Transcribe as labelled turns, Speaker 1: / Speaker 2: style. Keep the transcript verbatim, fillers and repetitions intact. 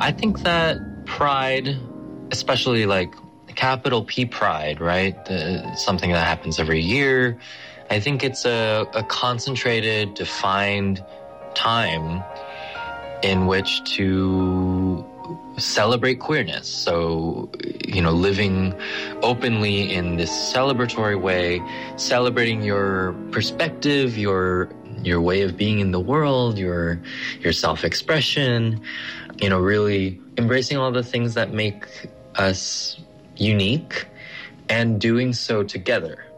Speaker 1: I think that pride, especially like capital P pride, right? The, something that happens every year. I think it's a, a concentrated, defined time in which to celebrate queerness. So, you know, living openly in this celebratory way, celebrating your perspective, your your way of being in the world, your your self-expression, you know, really embracing all the things that make us unique and doing so together.